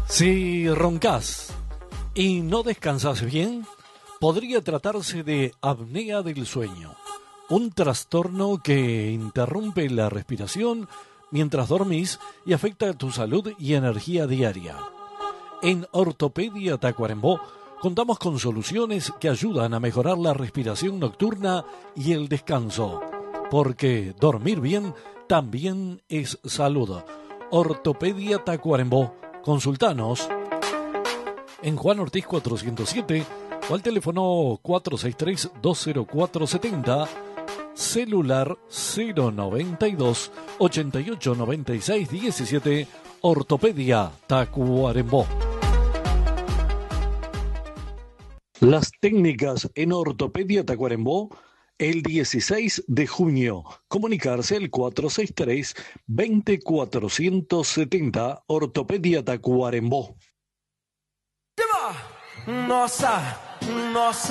Si roncas y no descansas bien, podría tratarse de apnea del sueño, un trastorno que interrumpe la respiración mientras dormís y afecta tu salud y energía diaria. En Ortopedia Tacuarembó contamos con soluciones que ayudan a mejorar la respiración nocturna y el descanso, porque dormir bien también es salud. Ortopedia Tacuarembó. Consultanos en Juan Ortiz 407 o al teléfono 463-20470, celular 092 8896 17, Ortopedia Tacuarembó. Las técnicas en Ortopedia Tacuarembó el 16 de junio. Comunicarse al 463-20470, Ortopedia Tacuarembó. Nossa, nossa.